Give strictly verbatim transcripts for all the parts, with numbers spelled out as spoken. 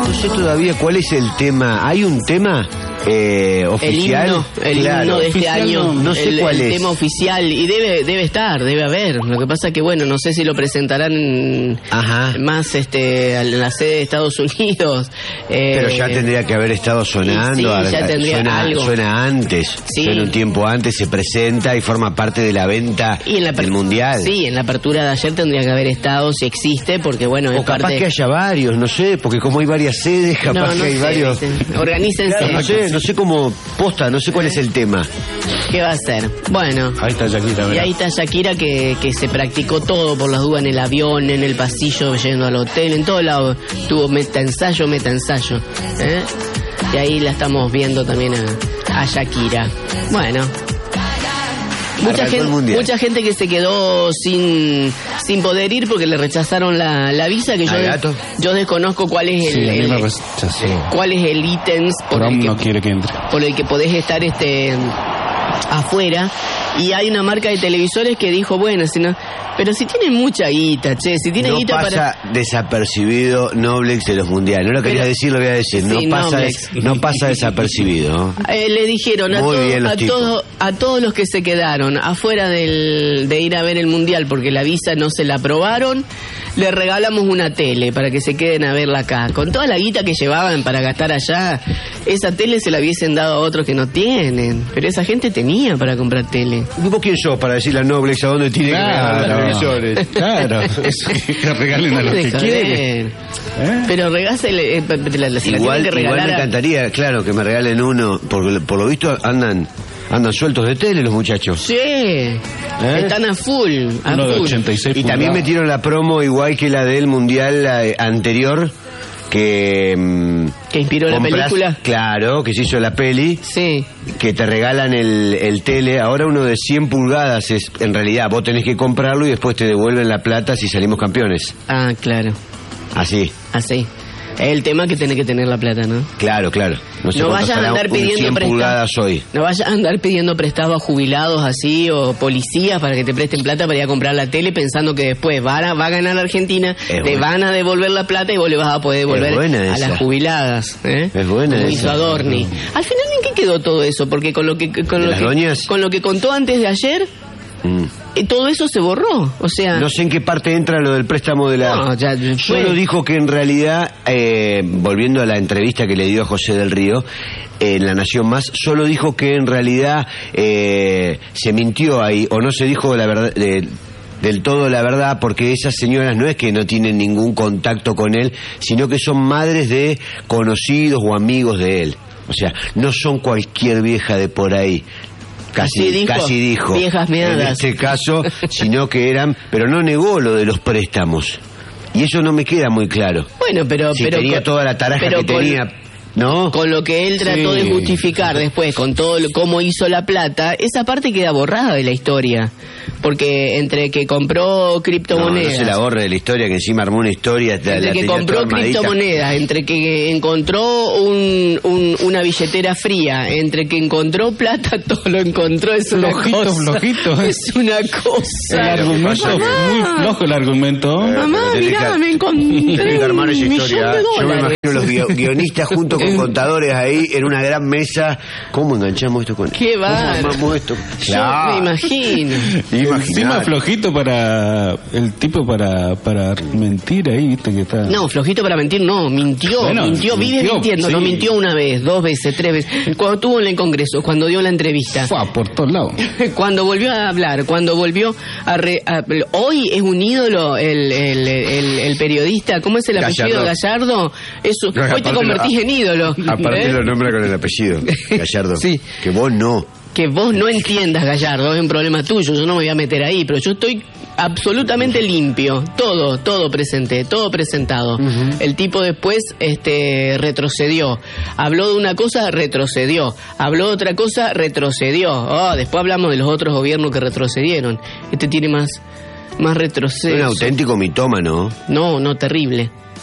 No sé todavía cuál es el tema. ¿Hay un tema eh, oficial? El himno, el claro. himno de este Oficial, año. No, no sé el, cuál el es. tema oficial. Y debe debe estar, debe haber. Lo que pasa que, bueno, no sé si lo presentarán Ajá. más este en la sede de Estados Unidos. Eh, Pero ya tendría que haber estado sonando. Sí, sí, a- ya tendría suena, algo. suena antes. Sí. Suena un tiempo antes, se presenta y forma parte de la venta y en la del Mundial. Sí, en la apertura de ayer tendría que haber estado, si existe, porque, bueno, O es capaz parte... que haya varios, no sé, porque como hay varias sedes, capaz No, no que hay sé, varios. ¿viste? Organícense. Claro, no sé, no sé cómo posta, no sé cuál es el tema. ¿Qué va a hacer? Bueno. Ahí está Shakira, Y mirá. ahí está Shakira que, que se practicó todo por las dudas en el avión, en el pasillo, yendo al hotel, en todo lado. Tuvo meta ensayo, meta ensayo. ¿eh? Y ahí la estamos viendo también a, a Shakira. Bueno. Mucha Arrancó el gente, Mundial. mucha gente que se quedó sin sin poder ir porque le rechazaron la, la visa, que yo, ¿Al gato? yo desconozco cuál es Sí, el, a mí el- me rechazó. cuál es el ítems por el Trump que no quiere que entre. por el que podés estar este afuera, y hay una marca de televisores que dijo, bueno, si no, pero si tienen mucha guita, che, si tienen No guita pasa para... desapercibido Noblex de los mundiales. No lo quería Pero- decir, lo voy a decir. No, Sí, pasa, Noblex. des- no pasa desapercibido. ¿no? Eh, le dijeron a, Muy todo- bien los a, tipos. todo- a todos los que se quedaron afuera del, de ir a ver el mundial porque la visa no se la aprobaron, le regalamos una tele para que se queden a verla acá. Con toda la guita que llevaban para gastar allá, esa tele se la hubiesen dado a otros que no tienen. Pero esa gente tenía para comprar tele. ¿Y vos quién sos para decirle a Noblex a dónde tiene que regalar los televisores? Claro, eso, que regalen a los Deja que de quieren. joder. ¿Eh? Pero regásele, eh, la, la, si la Igual, tienen que igual regalar me a- encantaría, claro, que me regalen uno, porque por lo visto andan andan sueltos de tele los muchachos. Sí, están a full, a Uno de full. ochenta y seis Y también pulgadas. metieron la promo igual que la del mundial la, eh, anterior, que mm, Que inspiró la compras- película. Claro, que se hizo la peli, Sí. que te regalan el, el tele. Ahora uno de cien pulgadas es, en realidad, vos tenés que comprarlo y después te devuelven la plata si salimos campeones. Ah, claro, Así, así. Es el tema que tenés que tener la plata, ¿no? claro, claro. No sé No cuánto vayas a estará andar un pidiendo cien prestado. pulgadas hoy. No vayas a andar pidiendo prestado a jubilados así o policías para que te presten plata para ir a comprar la tele pensando que después van a, va a ganar Argentina, te buena. van a devolver la plata y vos le vas a poder devolver buena a esa. las jubiladas. ¿eh? Es buena Como esa. hizo Adorni. Al final, ¿en qué quedó todo eso? Porque con lo que con ¿De lo las que, doñas? con lo que contó antes de ayer, Mm. eh, todo eso se borró. O sea, No sé en qué parte entra lo del préstamo de la... No, ya fue. Solo dijo que en realidad, eh, volviendo a la entrevista que le dio a José del Río, eh, en La Nación Más, solo dijo que en realidad eh, se mintió ahí, o no se dijo la verdad... de- del todo la verdad, porque esas señoras no es que no tienen ningún contacto con él, sino que son madres de conocidos o amigos de él. O sea, no son cualquier vieja de por ahí. Casi Así dijo, casi dijo. viejas meadas. En este caso, sino que eran, pero no negó lo de los préstamos. Y eso no me queda muy claro. bueno, pero Si pero tenía con- toda la taraja pero que con- tenía, ¿no? Con lo que él trató Sí. de justificar después, con todo lo, cómo hizo la plata, esa parte queda borrada de la historia. Porque entre que compró No, no criptomonedas, se la borre de la historia, que encima armó una historia. la- la entre que tenía compró toda armadita. criptomonedas, entre que encontró un, un- una billetera fría, entre que encontró plata, todo lo encontró, es una Flojito, cosa. flojito. Es una El cosa. argumento, Mamá. muy flojo el argumento. Mamá, Pero tenés mirá, que- me encontré Tenés que armar un esa millón historia. de Yo me dólares. imagino los guio- guionistas junto con contadores ahí en una gran mesa. ¿Cómo enganchamos esto con Qué ¿Cómo bárbaro. armamos esto? Yo me imagino. Encima Imaginar. flojito para el tipo para para mentir ahí, viste que está. No, flojito para mentir, no, mintió, Bueno, mintió, vive mintió, mintiendo, sí. no mintió una vez, dos veces, tres veces, cuando estuvo en el Congreso, cuando dio la entrevista, Fua, por todos lados. cuando volvió a hablar, cuando volvió a... re- a- hoy es un ídolo el, el, el, el periodista, ¿cómo es el apellido? Gallardo. Gallardo. Eso, No, hoy te aparte convertís lo- en ídolo. Aparte ¿eh? lo nombra con el apellido, Gallardo. Sí. Que vos no. Que vos no entiendas, Gallardo, es un problema tuyo, yo no me voy a meter ahí, pero yo estoy absolutamente limpio, todo, todo presenté, todo presentado. El tipo después este retrocedió, habló de una cosa, retrocedió, habló de otra cosa, retrocedió. Oh, después hablamos de los otros gobiernos que retrocedieron. Este tiene más más Es retroceso. un auténtico mitómano. No, no, terrible.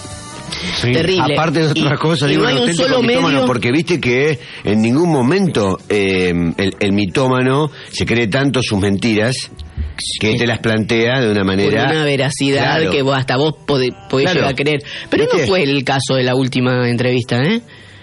Sí. Terrible. Aparte de otras Y- cosas, y digo, no hay un un auténtico solo mitómano, medio. porque viste que en ningún momento eh, el, el mitómano se cree tanto sus mentiras que te las plantea de una Con manera... una veracidad Claro. que vos, hasta vos podés, podés Claro. llegar a creer. Pero ¿Viste? no fue el caso de la última entrevista, ¿eh?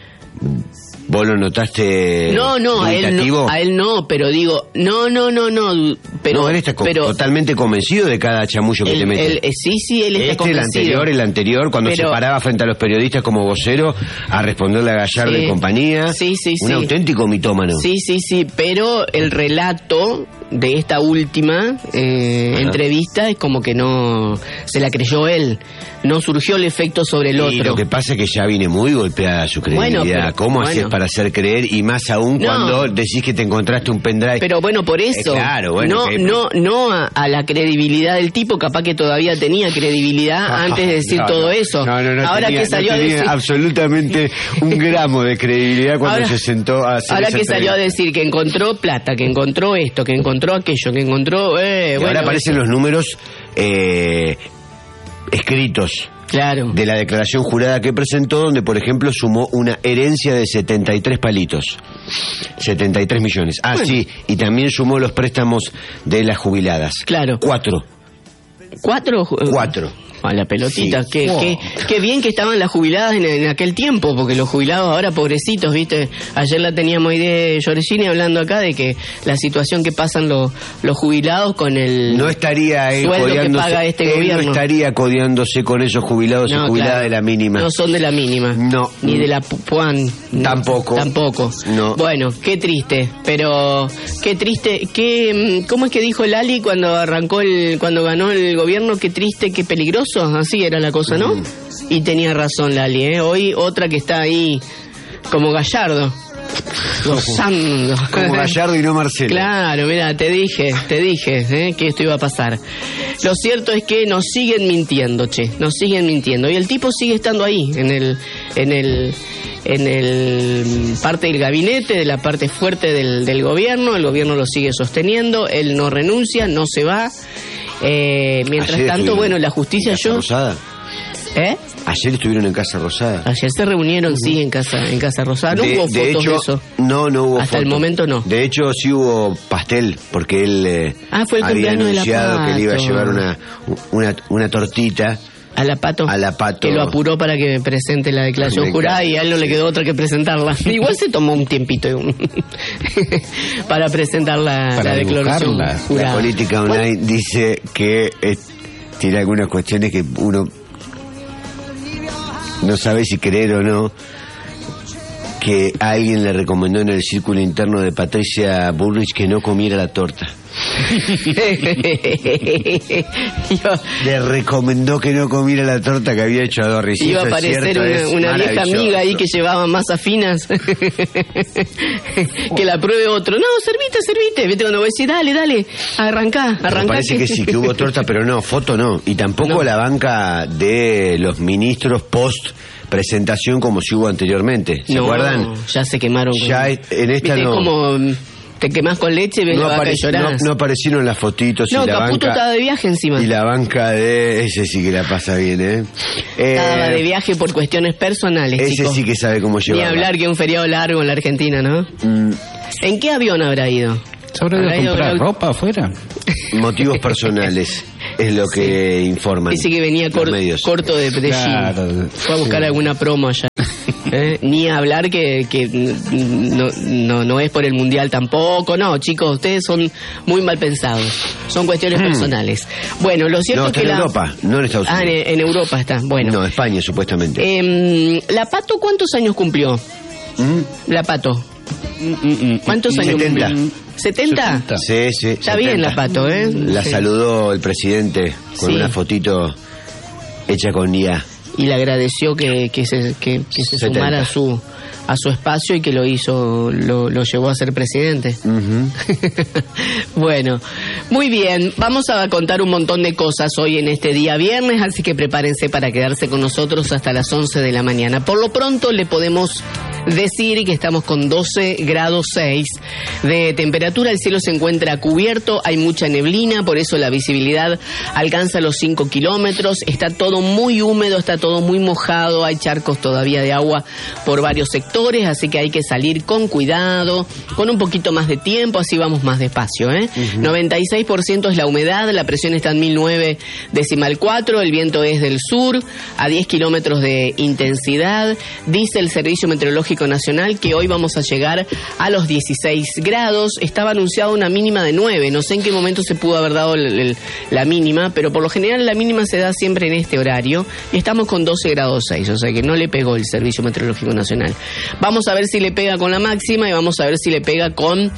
¿Vos lo notaste No, no, a él dubitativo? no, a él no, pero digo, no, no, no, no, pero... no, él está co- pero totalmente convencido de cada chamullo que él- te mete. él- eh, sí, sí, él está Este, el convencido. anterior, el anterior, cuando Pero- se paraba frente a los periodistas como vocero a responderle a Gallardo Sí. y compañía. Sí, sí, Un sí. auténtico mitómano. Sí, sí, sí, pero el relato de esta última eh, Ajá. entrevista es como que no se la creyó él, no surgió el efecto sobre el Y otro. lo que pasa es que ya viene muy golpeada su credibilidad. Bueno, pero- ¿Cómo haces bueno. para hacer creer? Y más aún No. cuando decís que te encontraste un pendrive. Pero bueno, por eso, Eh, claro, bueno, no, que- no, no a, a la credibilidad del tipo, capaz que todavía tenía credibilidad antes de decir No, todo no. eso. No, no, no Ahora tenía, que salió no a tenía decir, absolutamente un gramo de credibilidad cuando Ahora- se sentó a hacer ahora esa que salió a entrevista. decir que encontró plata, que encontró esto, que encontró aquello, que encontró, eh, Y bueno, ahora aparecen los números eh, escritos claro. de la declaración jurada que presentó, donde por ejemplo sumó una herencia de setenta y tres palitos, setenta y tres millones. Ah, Bueno. sí, y también sumó los préstamos de las jubiladas. Claro. Cuatro, ¿Cuatro? cuatro. A la pelotita, Sí. qué, Wow. qué, qué bien que estaban las jubiladas en, en aquel tiempo, porque los jubilados ahora pobrecitos, ¿viste? Ayer la teníamos ahí de Giorgini hablando acá de que la situación que pasan los, los jubilados con el No estaría él sueldo que codeándose, paga este él gobierno. no estaría codeándose con esos jubilados No, y jubiladas claro. de la mínima. No son de la mínima. No. Ni de la pu- Puan. Tampoco. Tampoco. No. Bueno, qué triste. Pero qué triste. Qué, mm, ¿Cómo es que dijo Lali cuando arrancó el, cuando ganó el gobierno? Qué triste, qué peligroso. Así era la cosa, ¿no? Mm. Y tenía razón Lali, ¿eh? Hoy otra que está ahí como Gallardo. Gozando. Como Gallardo y no Marcelo. Claro, mira, te dije, te dije ¿eh? que esto iba a pasar. Lo cierto es que nos siguen mintiendo, che, nos siguen mintiendo. Y el tipo sigue estando ahí, en el, en el, en el parte del gabinete, de la parte fuerte del, del gobierno. El gobierno lo sigue sosteniendo, él no renuncia, no se va. Eh, mientras Ayer tanto, estuvieron bueno, la en justicia Casa yo... Rosada. ¿Eh? Ayer estuvieron en Casa Rosada. Ayer se reunieron, sí, en casa, en casa Rosada. No de, hubo de fotos hecho, de eso. No, no hubo Hasta el fotos. momento no. De hecho, sí hubo pastel, porque él eh, Ah, fue el había cumpleaños de la anunciado que le iba a Pato. llevar una, una, una tortita. A la Pato. A la Pato. Que lo apuró para que presente la declaración Me jurada y a él no le sí. quedó otra que presentarla. Igual se tomó un tiempito un- para presentar la, Para la declaración dibujarla. jurada. La política online dice que eh, tiene algunas cuestiones que uno no sabe si creer o no, que alguien le recomendó en el círculo interno de Patricia Bullrich que no comiera la torta. Yo- Le recomendó que no comiera la torta que había hecho a Dorris. Iba a Eso es aparecer cierto, una, es una vieja maravilloso. amiga ahí que llevaba masas finas. Que la pruebe otro. No, servite, servite. Viste cuando voy a decir, dale, dale, arrancá, Me arrancá. parece que sí, que hubo torta, pero no, foto no. Y tampoco No. la banca de los ministros post presentación como si hubo anteriormente. ¿Se No, acuerdan? ya se quemaron. con- Ya en esta Viste, no. como mm, te quemás con leche, ves No, la vaca y apare- no, llorás. no aparecieron las fotitos No, y la Caputo banca. estaba de viaje encima. Y la banca de. Ese sí que la pasa bien, ¿eh? Estaba Eh, de viaje por cuestiones personales, Ese chicos. sí que sabe cómo Ni llevarla. hablar que un feriado largo en la Argentina, ¿no? Mm, ¿En qué avión habrá ido? ¿Se habrá ido a ¿Habrá ido comprar con- ropa afuera? motivos personales es lo que informan. Dice que venía los cor- medios. corto de, de Claro, jean. Fue a buscar sí. alguna promo allá. ¿Eh? Ni hablar que, que no, no, no es por el mundial tampoco. No, chicos, ustedes son muy mal pensados. Son cuestiones personales. Bueno, lo cierto No, es está que en la... Europa, no en Estados Ah, en, Unidos. en Europa está. Bueno. No, España, supuestamente. Em, ¿La Pato cuántos años cumplió? ¿Mm? La Pato. ¿Cuántos años setenta. cumplió? ¿setenta? Sí, sí. Está bien la Pato, ¿eh? La Sí. saludó el presidente con Sí. una fotito hecha con I A. Y le agradeció que, que se, que, que se setenta. sumara a su a su espacio y que lo hizo, lo, lo llevó a ser presidente. Ujú. Bueno, muy bien, vamos a contar un montón de cosas hoy en este día viernes, así que prepárense para quedarse con nosotros hasta las once de la mañana. Por lo pronto le podemos decir que estamos con doce grados seis de temperatura, el cielo se encuentra cubierto, hay mucha neblina, por eso la visibilidad alcanza los cinco kilómetros, está todo muy húmedo, está todo muy mojado, hay charcos todavía de agua por varios sectores, así que hay que salir con cuidado, con un poquito más de tiempo, así vamos más despacio, ¿eh? Uh-huh. noventa y seis por ciento es la humedad, la presión está en mil nueve decimal cuatro, el viento es del sur, a diez kilómetros de intensidad, dice el Servicio Meteorológico Nacional que hoy vamos a llegar a los dieciséis grados, estaba anunciado una mínima de nueve, no sé en qué momento se pudo haber dado el, el, la mínima, pero por lo general la mínima se da siempre en este horario, y estamos con doce grados seis, o sea que no le pegó el Servicio Meteorológico Nacional. Vamos a ver si le pega con la máxima y vamos a ver si le pega con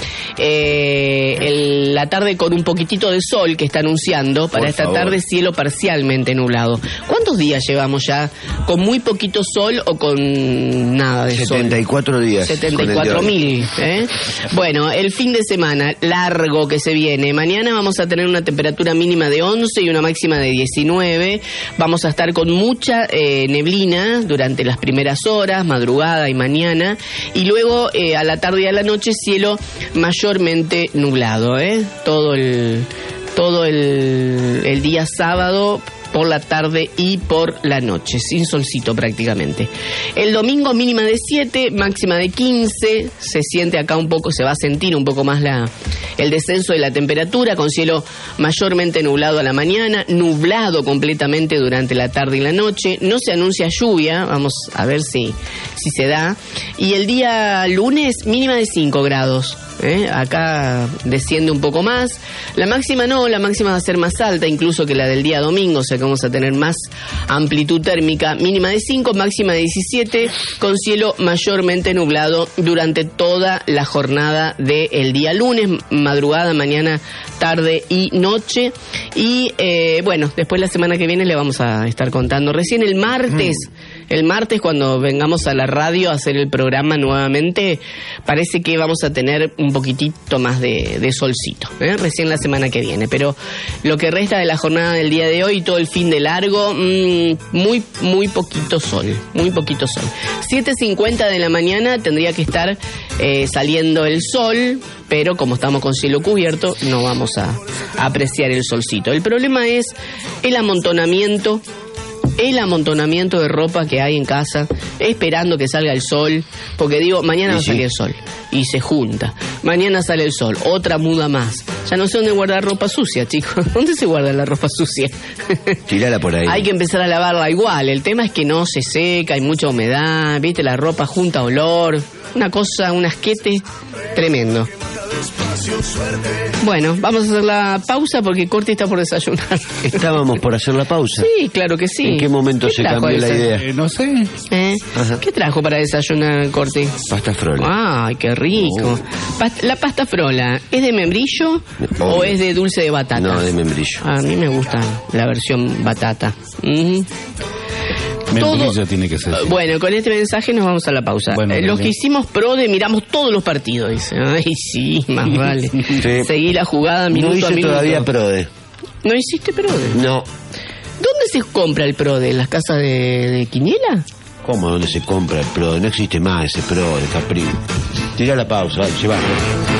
eh, el, la tarde con un poquitito de sol que está anunciando para por esta favor. tarde, cielo parcialmente nublado. ¿Cuántos días llevamos ya con muy poquito sol o con nada de sol? setenta y cuatro días. setenta y cuatro mil. ¿eh? Bueno, el fin de semana largo que se viene. Mañana vamos a tener una temperatura mínima de once y una máxima de diecinueve. Vamos a estar con mucha eh, neblina durante las primeras horas, madrugada y mañana. Y luego eh, a la tarde y a la noche, cielo mayormente nublado. ¿eh? Todo el, todo el, el día sábado por la tarde y por la noche, sin solcito prácticamente. El domingo mínima de siete, máxima de quince, se siente acá un poco, se va a sentir un poco más la el descenso de la temperatura, con cielo mayormente nublado a la mañana, nublado completamente durante la tarde y la noche, no se anuncia lluvia, vamos a ver si, si se da, y el día lunes mínima de cinco grados. ¿Eh? Acá desciende un poco más, la máxima no, la máxima va a ser más alta incluso que la del día domingo, o sea que vamos a tener más amplitud térmica, mínima de cinco, máxima de diecisiete, con cielo mayormente nublado durante toda la jornada del día lunes, madrugada, mañana, tarde y noche, y eh, bueno, después la semana que viene le vamos a estar contando, recién el martes, mm. el martes cuando vengamos a la radio a hacer el programa nuevamente, parece que vamos a tener un poquitito más de, de solcito, ¿eh? Recién la semana que viene, pero lo que resta de la jornada del día de hoy, todo el fin de largo, mmm, muy, muy poquito sol, muy poquito sol. siete cincuenta de la mañana tendría que estar eh, saliendo el sol, pero como estamos con cielo cubierto, no vamos a, a apreciar el solcito. El problema es el amontonamiento el amontonamiento de ropa que hay en casa, esperando que salga el sol, porque digo, mañana va a salir el sol, y se junta, mañana sale el sol, otra muda más, ya no sé dónde guardar ropa sucia, chicos, ¿dónde se guarda la ropa sucia? Tírala por ahí. Hay que empezar a lavarla igual, el tema es que no se seca, hay mucha humedad, viste, la ropa junta olor, una cosa, un asquete tremendo. Bueno, vamos a hacer la pausa porque Corti está por desayunar. Estábamos por hacer la pausa. Sí, claro que sí. ¿En qué momento ¿Qué se cambió la idea? Eh, no sé. ¿Eh? ¿Qué trajo para desayunar, Corti? Pasta frola. Ay, qué rico. Oh. Past- ¿La pasta frola es de membrillo oh. o es de dulce de batata? No, de membrillo. A mí me gusta la versión batata. Mm-hmm. Membrillo todo, tiene que ser. Bueno, con este mensaje nos vamos a la pausa. Bueno, eh, los que hicimos PRODE miramos todos los partidos, dice. Ay, sí, más vale. Sí. Seguí la jugada minuto no hice a minuto. todavía PRODE. ¿No hiciste PRODE? No. ¿Dónde se compra el PRODE? ¿En las casas de, de Quiniela? ¿Cómo? ¿Dónde se compra el PRODE? No existe más ese PRODE, Capri. Tira la pausa, vale, llevalo.